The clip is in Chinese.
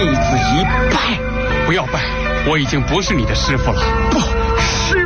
弟子一拜。 不要拜，我已经不是你的师傅了。 不，师